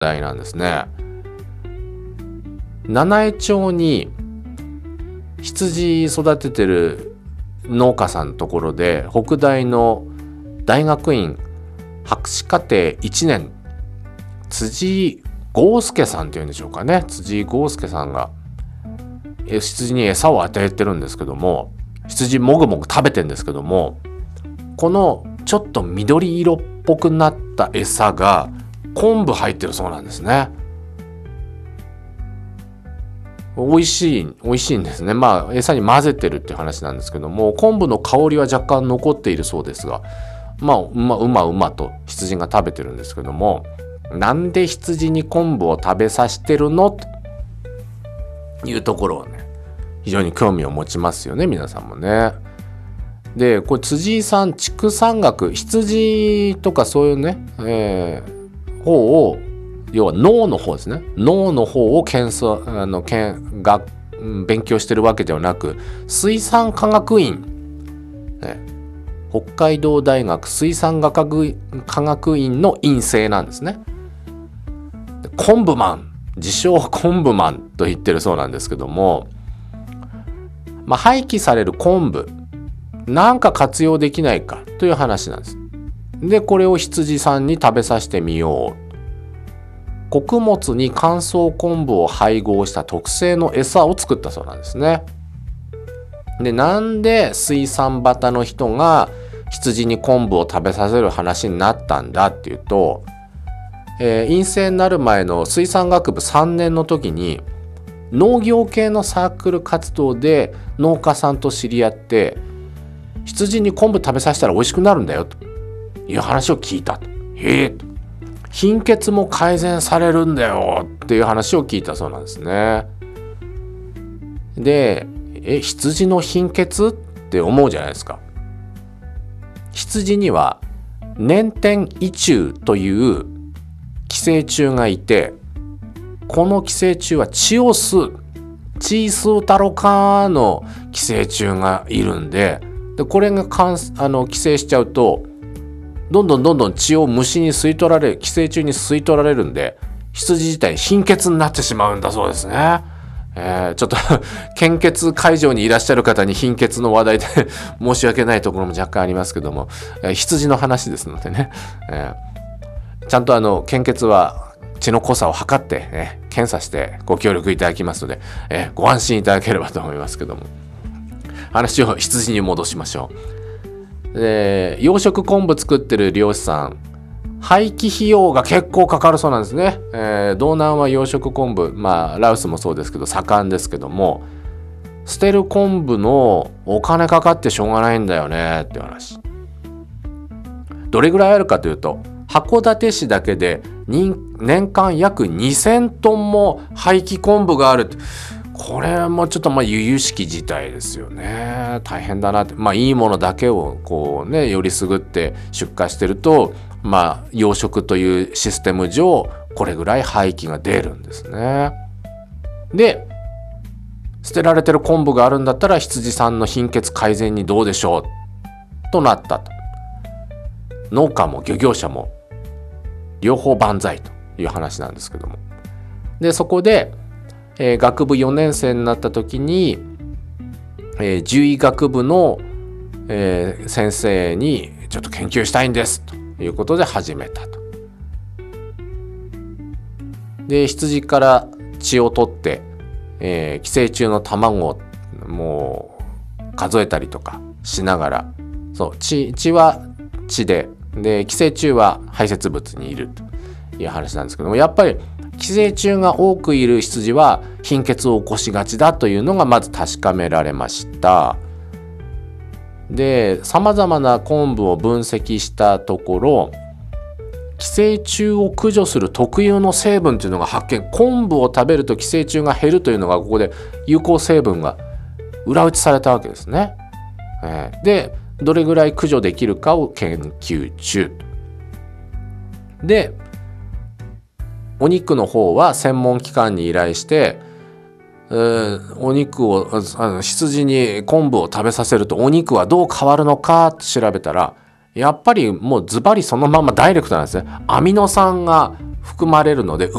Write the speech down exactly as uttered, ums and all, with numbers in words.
題なんですね。七飯町に羊育ててる農家さんのところで、北大の大学院博士課程いちねん、辻剛介さんっていうんでしょうかね、辻剛介さんが羊に餌を与えてるんですけども、羊もぐもぐ食べてるんですけども、このちょっと緑色っぽくなった餌が昆布入ってるそうなんですね。美味しい美味しいんですね。まあ餌に混ぜてるっていう話なんですけども、昆布の香りは若干残っているそうですが、まあうまうまうまと羊が食べてるんですけども、なんで羊に昆布を食べさせてるのというところをね、非常に興味を持ちますよね、皆さんもね。で、これ辻井さん、畜産学、羊とかそういうね、えー、方を、要は脳の方ですね、脳の方を検査あの検が勉強してるわけではなく、水産科学院、ね、北海道大学水産科学院の院生なんですね。昆布マン、自称昆布マンと言ってるそうなんですけども、まあ、廃棄される昆布なんか活用できないかという話なんです。で、これを羊さんに食べさせてみよう。穀物に乾燥昆布を配合した特製の餌を作ったそうなんですね。で、なんで水産バタの人が羊に昆布を食べさせる話になったんだっていうと、えー、院生になる前の水産学部さんねんの時に農業系のサークル活動で農家さんと知り合って、羊に昆布食べさせたら美味しくなるんだよという話を聞いたと。へえと、貧血も改善されるんだよっていう話を聞いたそうなんですね。で、え、羊の貧血って思うじゃないですか。羊には粘点異虫という寄生虫がいて、この寄生虫は血を吸う、血吸うたろかの寄生虫がいるんで、でこれが感あの寄生しちゃうと、どんどんどんどん血を虫に吸い取られる、寄生虫に吸い取られるんで、羊自体貧血になってしまうんだそうですね。えー、ちょっと献血会場にいらっしゃる方に貧血の話題で申し訳ないところも若干ありますけども、えー、羊の話ですのでね、えー、ちゃんとあの献血は血の濃さを測って、ね、検査してご協力いただきますので、えー、ご安心いただければと思いますけども、話を羊に戻しましょう。で、養殖昆布作ってる漁師さん、廃棄費用が結構かかるそうなんですね。えー、道南は養殖昆布、まあラウスもそうですけど盛んですけども、捨てる昆布のお金かかってしょうがないんだよねっていう話。どれぐらいあるかというと、函館市だけで年間約にせんトンも廃棄昆布がある。これもちょっとまあ由々しき事態ですよね。大変だなって。まあいいものだけをこうね、よりすぐって出荷してると、まあ養殖というシステム上これぐらい廃棄が出るんですね。で、捨てられてる昆布があるんだったら羊さんの貧血改善にどうでしょうとなったと。農家も漁業者も両方万歳という話なんですけども、でそこで、えー、学部よねん生になった時に、えー、獣医学部の、えー、先生にちょっと研究したいんですということで始めたと。で、羊から血を取って、えー、寄生虫の卵をもう数えたりとかしながら、そう血、血は血で、で寄生虫は排泄物にいるという話なんですけども、やっぱり寄生虫が多くいる羊は貧血を起こしがちだというのがまず確かめられました。で、さまざまな昆布を分析したところ、寄生虫を駆除する特有の成分というのが発見。昆布を食べると寄生虫が減るというのがここで有効成分が裏打ちされたわけですね。えー、でどれぐらい駆除できるかを研究中で、お肉の方は専門機関に依頼して、えー、お肉をあの羊に昆布を食べさせるとお肉はどう変わるのかって調べたら、やっぱりもうズバリそのままダイレクトなんですね。アミノ酸が含まれるので、う